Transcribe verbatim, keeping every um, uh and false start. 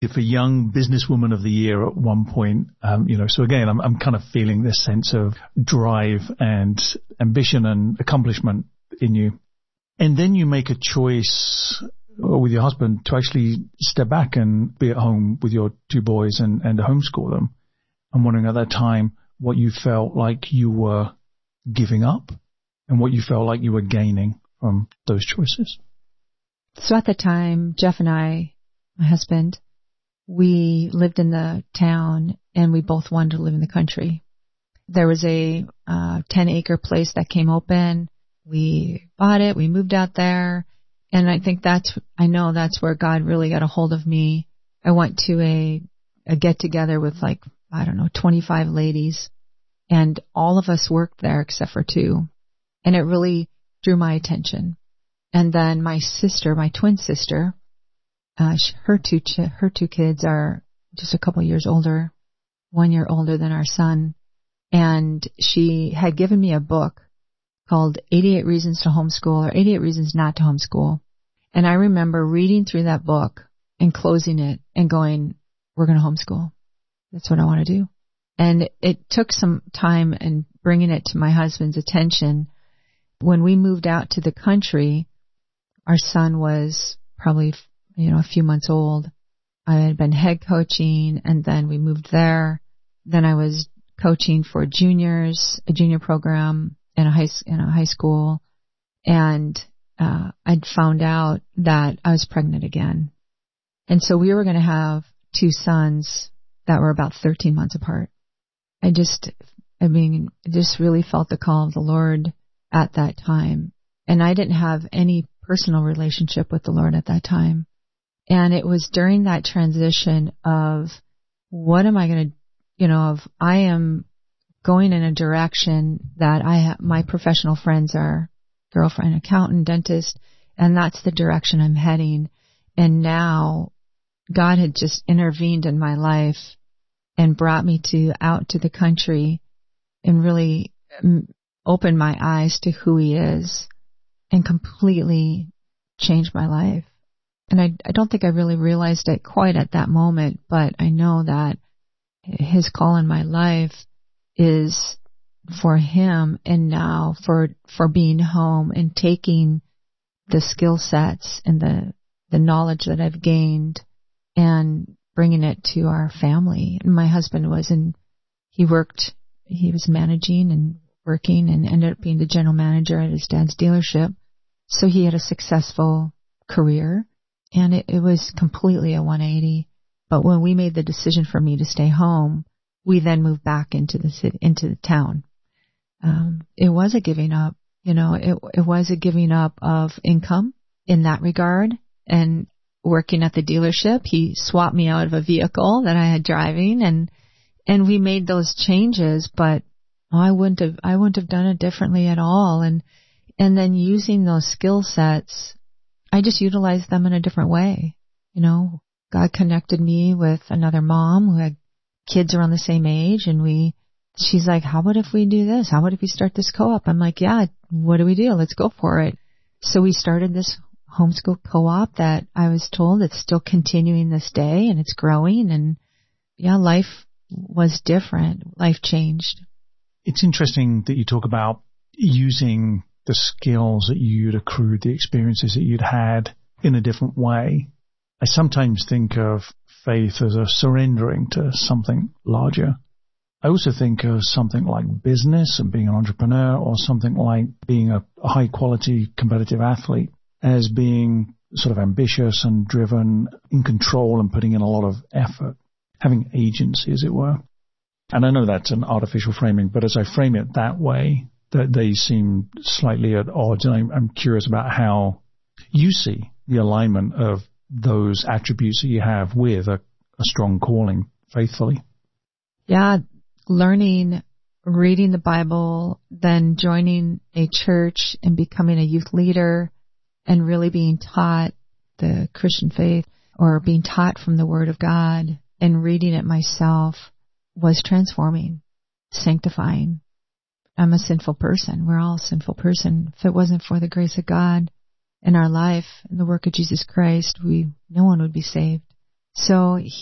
for young businesswoman of the year at one point. Um, you know, so again, I'm, I'm kind of feeling this sense of drive and ambition and accomplishment in you. And then you make a choice with your husband to actually step back and be at home with your two boys and, and homeschool them. I'm wondering at that time what you felt like you were giving up and what you felt like you were gaining from those choices. So at the time, Jeff and I, my husband, we lived in the town and we both wanted to live in the country. There was a uh, ten acre place that came open. We bought it. We moved out there. And I think that's, I know that's where God really got a hold of me. I went to a, a get together with like, I don't know, twenty-five ladies, and all of us worked there except for two. And it really drew my attention. And then my sister, my twin sister, uh, her two, ch- her two kids are just a couple years older, one year older than our son. And she had given me a book called eighty-eight Reasons to Homeschool, or eighty-eight Reasons Not to Homeschool. And I remember reading through that book and closing it and going, we're going to homeschool. That's what I want to do. And it took some time and bringing it to my husband's attention. When we moved out to the country, our son was probably, you know, a few months old. I had been head coaching, and then we moved there. Then I was coaching for juniors, a junior program in a high, in a high school. And uh, I'd found out that I was pregnant again. And so we were going to have two sons that were about thirteen months apart. I just, I mean, just really felt the call of the Lord at that time. And I didn't have any personal relationship with the Lord at that time. And it was during that transition of what am I going to, you know, of I am going in a direction that I have, my professional friends are girlfriend, accountant, dentist, and that's the direction I'm heading. And now God had just intervened in my life and brought me to out to the country and really um, opened my eyes to who He is and completely changed my life. And I, I don't think I really realized it quite at that moment, but I know that His call in my life is for Him, and now for for being home and taking the skill sets and the the knowledge that I've gained and bringing it to our family. And my husband was in, he worked, he was managing and working and ended up being the general manager at his dad's dealership. So he had a successful career, and it, it was completely a one eighty. But when we made the decision for me to stay home, we then moved back into the city, into the town. Um, it was a giving up, you know, it, it was a giving up of income in that regard. And working at the dealership, he swapped me out of a vehicle that I had driving, and and we made those changes. But I wouldn't have, I wouldn't have done it differently at all. And and then using those skill sets, I just utilized them in a different way. You know, God connected me with another mom who had kids around the same age, and we, she's like, how about if we do this? How about if we start this co-op? I'm like, yeah, what do we do? Let's go for it. So we started this homeschool co-op that I was told it's still continuing this day, and it's growing. And yeah, life was different. Life changed. It's interesting that you talk about using the skills that you'd accrued, the experiences that you'd had in a different way. I sometimes think of faith as a surrendering to something larger. I also think of something like business and being an entrepreneur, or something like being a, a high-quality competitive athlete, as being sort of ambitious and driven, in control and putting in a lot of effort, having agency, as it were. And I know that's an artificial framing, but as I frame it that way, that they seem slightly at odds. And I'm, I'm curious about how you see the alignment of those attributes that you have with a, a strong calling faithfully. Yeah, learning, reading the Bible, then joining a church and becoming a youth leader, and really being taught the Christian faith, or being taught from the Word of God and reading it myself, was transforming, sanctifying. I'm a sinful person. We're all a sinful person. If it wasn't for the grace of God in our life and the work of Jesus Christ, we no one would be saved. So